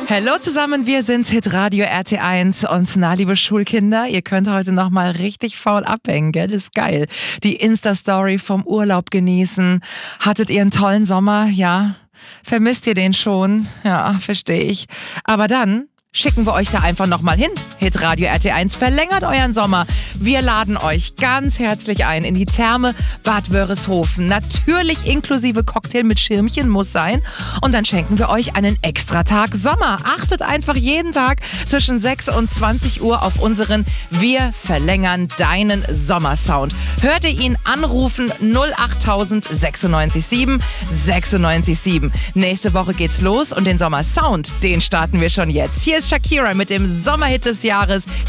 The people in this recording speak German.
Hallo zusammen, wir sind Hitradio RT1 und na, liebe Schulkinder, ihr könnt heute noch mal richtig faul abhängen, gell? Das ist geil. Die Insta-Story vom Urlaub genießen. Hattet ihr einen tollen Sommer? Ja. Vermisst ihr den schon? Ja, verstehe ich. Aber dann schicken wir euch da einfach nochmal hin. Hitradio RT1 verlängert euren Sommer. Wir laden euch ganz herzlich ein in die Therme Bad Wörishofen. Natürlich inklusive Cocktail mit Schirmchen muss sein. Und dann schenken wir euch einen Extratag Sommer. Achtet einfach jeden Tag zwischen 6 und 20 Uhr auf unseren Wir verlängern deinen Sommersound. Hört ihr ihn anrufen 08000 96 7 96 7. Nächste Woche geht's los und den Sommersound, den starten wir schon jetzt. Hier ist Shakira mit dem Sommerhit des Jahres.